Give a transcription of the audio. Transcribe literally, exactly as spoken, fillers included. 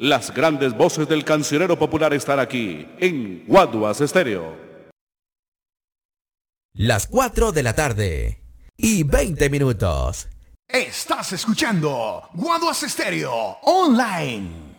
Las grandes voces del cancionero popular están aquí, en Guaduas Estéreo. Las cuatro de la tarde y veinte minutos. Estás escuchando Guaduas Estéreo Online.